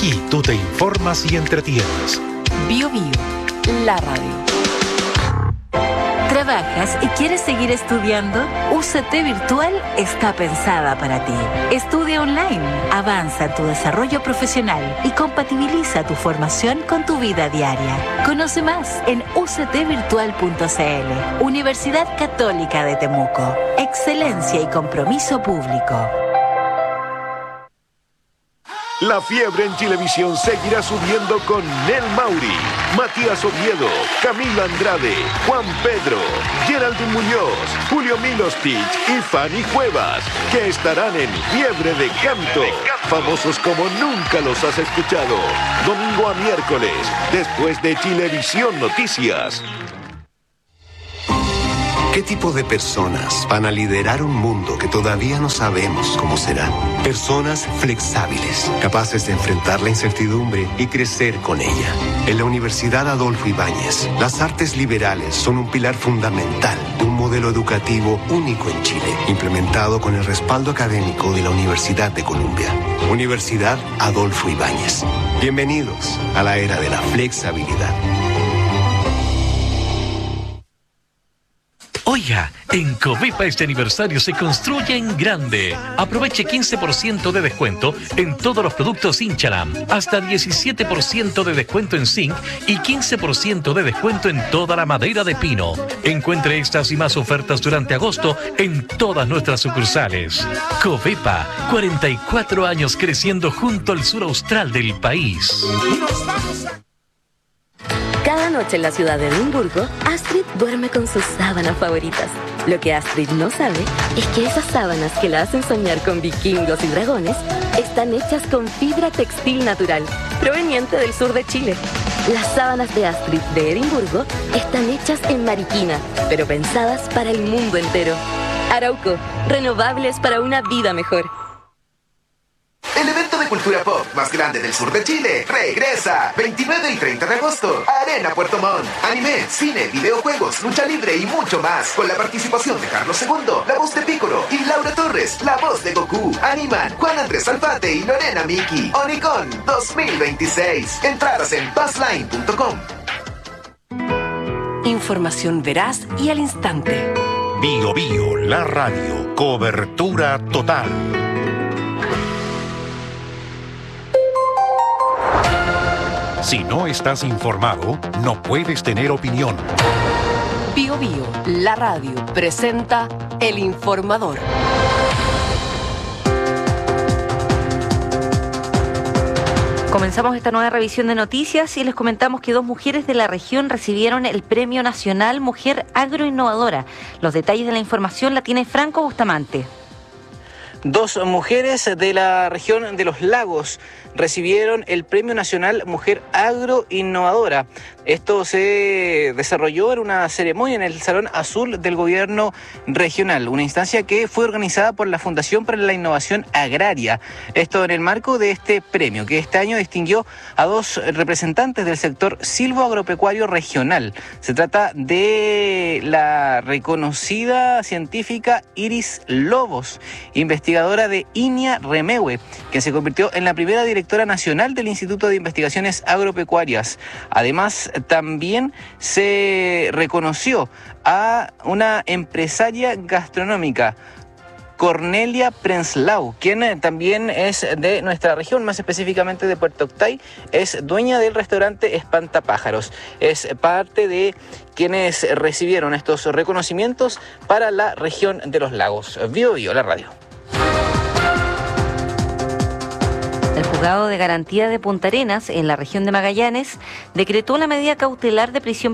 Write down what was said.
Aquí tú te informas y entretienes. Bio Bio, la radio. ¿Trabajas y quieres seguir estudiando? UCT Virtual está pensada para ti. Estudia online, avanza en tu desarrollo profesional y compatibiliza tu formación con tu vida diaria. Conoce más en uctvirtual.cl. Universidad Católica de Temuco. Excelencia y compromiso público. La fiebre en Chilevisión seguirá subiendo con Nel Mauri, Matías Oviedo, Camilo Andrade, Juan Pedro, Geraldine Muñoz, Julio Milostich y Fanny Cuevas, que estarán en Fiebre de Canto. Famosos como nunca los has escuchado. Domingo a miércoles, después de Chilevisión Noticias. ¿Qué tipo de personas van a liderar un mundo que todavía no sabemos cómo será? Personas flexibles, capaces de enfrentar la incertidumbre y crecer con ella. En la Universidad Adolfo Ibáñez, las artes liberales son un pilar fundamental de un modelo educativo único en Chile, implementado con el respaldo académico de la Universidad de Columbia. Universidad Adolfo Ibáñez. Bienvenidos a la era de la flexibilidad. Oiga, en Covepa este aniversario se construye en grande. Aproveche 15% de descuento en todos los productos Inchalam, hasta 17% de descuento en zinc y 15% de descuento en toda la madera de pino. Encuentre estas y más ofertas durante agosto en todas nuestras sucursales. Covepa, 44 años creciendo junto al sur austral del país. Cada noche en la ciudad de Edimburgo, Astrid duerme con sus sábanas favoritas. Lo que Astrid no sabe es que esas sábanas que la hacen soñar con vikingos y dragones están hechas con fibra textil natural, proveniente del sur de Chile. Las sábanas de Astrid de Edimburgo están hechas en Mariquina, pero pensadas para el mundo entero. Arauco, renovables para una vida mejor. El evento de cultura pop más grande del sur de Chile regresa 29 y 30 de agosto. Arena Puerto Montt. Anime, cine, videojuegos, lucha libre y mucho más. Con la participación de Carlos II, la voz de Piccolo, y Laura Torres, la voz de Goku. Animan Juan Andrés Alfate y Lorena Miki. Onicon 2026. Entradas en buzzline.com. Información veraz y al instante. Bio Bio, la radio. Cobertura total. Si no estás informado, no puedes tener opinión. Bio Bio, la radio, presenta El Informador. Comenzamos esta nueva revisión de noticias y les comentamos que 2 mujeres de la región recibieron el Premio Nacional Mujer Agroinnovadora. Los detalles de la información la tiene Franco Bustamante. 2 mujeres de la región de los lagos recibieron el Premio Nacional Mujer Agroinnovadora. Esto se desarrolló en una ceremonia en el Salón Azul del Gobierno Regional, una instancia que fue organizada por la Fundación para la Innovación Agraria. Esto en el marco de este premio, que este año distinguió a 2 representantes del sector silvoagropecuario regional. Se trata de la reconocida científica Iris Lobos, investigadora de INIA Remegue, que se convirtió en la primera directora nacional del Instituto de Investigaciones Agropecuarias. Además, también se reconoció a una empresaria gastronómica, Cornelia Prenslau, quien también es de nuestra región, más específicamente de Puerto Octay, es dueña del restaurante Espantapájaros. Es parte de quienes recibieron estos reconocimientos para la región de los lagos. Bio Bio, la radio. El juzgado de garantía de Punta Arenas, en la región de Magallanes, decretó la medida cautelar de prisión